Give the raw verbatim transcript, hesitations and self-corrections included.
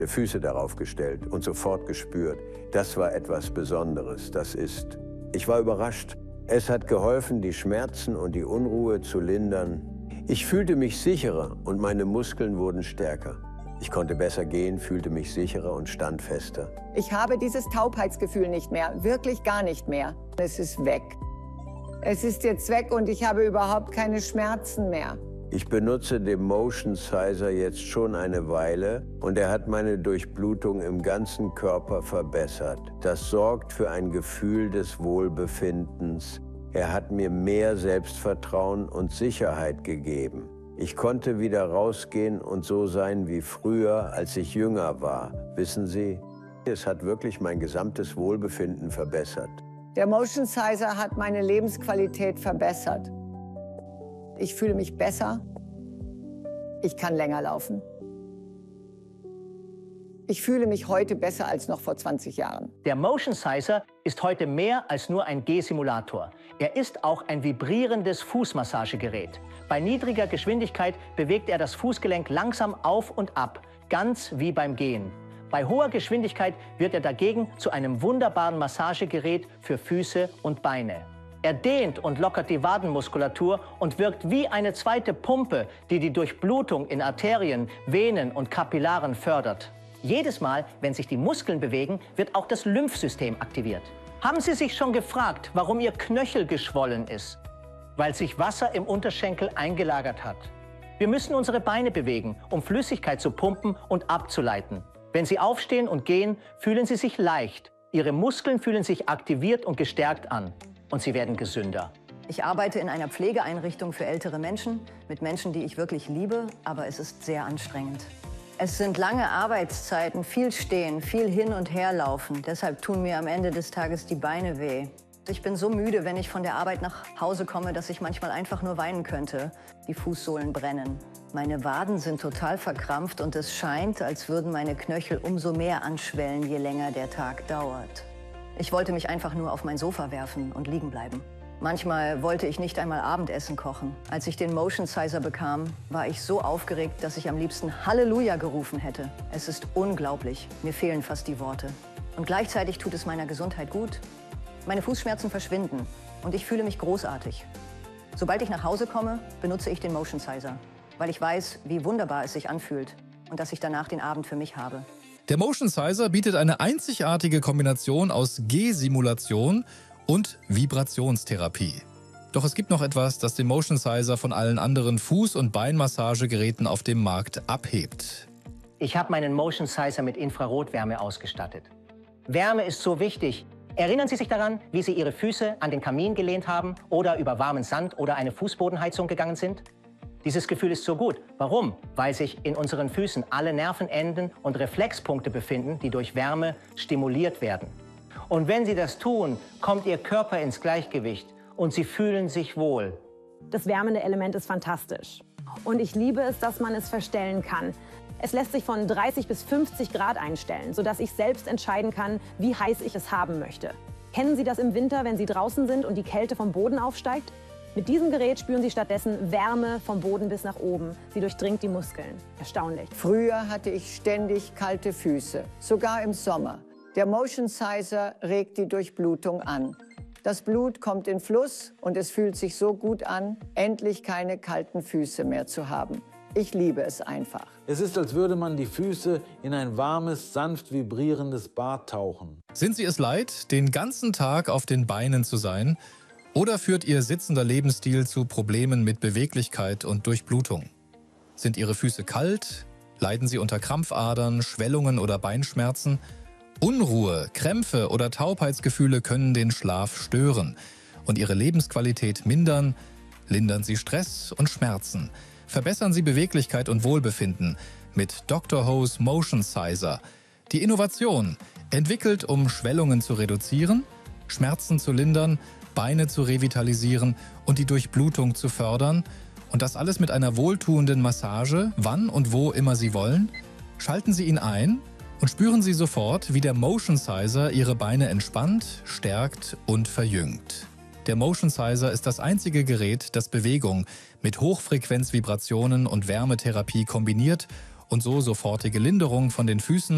Füße darauf gestellt und sofort gespürt. Das war etwas Besonderes, das ist. Ich war überrascht. Es hat geholfen, die Schmerzen und die Unruhe zu lindern. Ich fühlte mich sicherer und meine Muskeln wurden stärker. Ich konnte besser gehen, fühlte mich sicherer und stand fester. Ich habe dieses Taubheitsgefühl nicht mehr, wirklich gar nicht mehr. Es ist weg. Es ist jetzt weg und ich habe überhaupt keine Schmerzen mehr. Ich benutze den Motion Sizer jetzt schon eine Weile und er hat meine Durchblutung im ganzen Körper verbessert. Das sorgt für ein Gefühl des Wohlbefindens. Er hat mir mehr Selbstvertrauen und Sicherheit gegeben. Ich konnte wieder rausgehen und so sein wie früher, als ich jünger war. Wissen Sie, es hat wirklich mein gesamtes Wohlbefinden verbessert. Der Motion Sizer hat meine Lebensqualität verbessert. Ich fühle mich besser. Ich kann länger laufen. Ich fühle mich heute besser als noch vor zwanzig Jahren. Der Motion Sizer ist heute mehr als nur ein Gehsimulator. Er ist auch ein vibrierendes Fußmassagegerät. Bei niedriger Geschwindigkeit bewegt er das Fußgelenk langsam auf und ab, ganz wie beim Gehen. Bei hoher Geschwindigkeit wird er dagegen zu einem wunderbaren Massagegerät für Füße und Beine. Er dehnt und lockert die Wadenmuskulatur und wirkt wie eine zweite Pumpe, die die Durchblutung in Arterien, Venen und Kapillaren fördert. Jedes Mal, wenn sich die Muskeln bewegen, wird auch das Lymphsystem aktiviert. Haben Sie sich schon gefragt, warum Ihr Knöchel geschwollen ist? Weil sich Wasser im Unterschenkel eingelagert hat. Wir müssen unsere Beine bewegen, um Flüssigkeit zu pumpen und abzuleiten. Wenn Sie aufstehen und gehen, fühlen Sie sich leicht. Ihre Muskeln fühlen sich aktiviert und gestärkt an. Und Sie werden gesünder. Ich arbeite in einer Pflegeeinrichtung für ältere Menschen, mit Menschen, die ich wirklich liebe, aber es ist sehr anstrengend. Es sind lange Arbeitszeiten, viel Stehen, viel Hin- und Herlaufen. Deshalb tun mir am Ende des Tages die Beine weh. Ich bin so müde, wenn ich von der Arbeit nach Hause komme, dass ich manchmal einfach nur weinen könnte. Die Fußsohlen brennen. Meine Waden sind total verkrampft und es scheint, als würden meine Knöchel umso mehr anschwellen, je länger der Tag dauert. Ich wollte mich einfach nur auf mein Sofa werfen und liegen bleiben. Manchmal wollte ich nicht einmal Abendessen kochen. Als ich den Motion Sizer bekam, war ich so aufgeregt, dass ich am liebsten Halleluja gerufen hätte. Es ist unglaublich. Mir fehlen fast die Worte. Und gleichzeitig tut es meiner Gesundheit gut. Meine Fußschmerzen verschwinden und ich fühle mich großartig. Sobald ich nach Hause komme, benutze ich den Motion Sizer, weil ich weiß, wie wunderbar es sich anfühlt und dass ich danach den Abend für mich habe. Der Motion Sizer bietet eine einzigartige Kombination aus Gehsimulation und Vibrationstherapie. Doch es gibt noch etwas, das den Motion Sizer von allen anderen Fuß- und Beinmassagegeräten auf dem Markt abhebt. Ich habe meinen Motion Sizer mit Infrarotwärme ausgestattet. Wärme ist so wichtig. Erinnern Sie sich daran, wie Sie Ihre Füße an den Kamin gelehnt haben oder über warmen Sand oder eine Fußbodenheizung gegangen sind? Dieses Gefühl ist so gut. Warum? Weil sich in unseren Füßen alle Nervenenden und Reflexpunkte befinden, die durch Wärme stimuliert werden. Und wenn Sie das tun, kommt Ihr Körper ins Gleichgewicht und Sie fühlen sich wohl. Das wärmende Element ist fantastisch. Und ich liebe es, dass man es verstellen kann. Es lässt sich von dreißig bis fünfzig Grad einstellen, sodass ich selbst entscheiden kann, wie heiß ich es haben möchte. Kennen Sie das im Winter, wenn Sie draußen sind und die Kälte vom Boden aufsteigt? Mit diesem Gerät spüren Sie stattdessen Wärme vom Boden bis nach oben. Sie durchdringt die Muskeln. Erstaunlich. Früher hatte ich ständig kalte Füße, sogar im Sommer. Der Motion Sizer regt die Durchblutung an. Das Blut kommt in Fluss und es fühlt sich so gut an, endlich keine kalten Füße mehr zu haben. Ich liebe es einfach. Es ist, als würde man die Füße in ein warmes, sanft vibrierendes Bad tauchen. Sind Sie es leid, den ganzen Tag auf den Beinen zu sein? Oder führt Ihr sitzender Lebensstil zu Problemen mit Beweglichkeit und Durchblutung? Sind Ihre Füße kalt? Leiden Sie unter Krampfadern, Schwellungen oder Beinschmerzen? Unruhe, Krämpfe oder Taubheitsgefühle können den Schlaf stören und Ihre Lebensqualität mindern. Lindern Sie Stress und Schmerzen. Verbessern Sie Beweglichkeit und Wohlbefinden mit Doktor Ho's Motion Sizer. Die Innovation, entwickelt, um Schwellungen zu reduzieren, Schmerzen zu lindern, Beine zu revitalisieren und die Durchblutung zu fördern. Und das alles mit einer wohltuenden Massage, wann und wo immer Sie wollen. Schalten Sie ihn ein und spüren Sie sofort, wie der Motion Sizer Ihre Beine entspannt, stärkt und verjüngt. Der Motion Sizer ist das einzige Gerät, das Bewegung mit Hochfrequenzvibrationen und Wärmetherapie kombiniert und so sofortige Linderung von den Füßen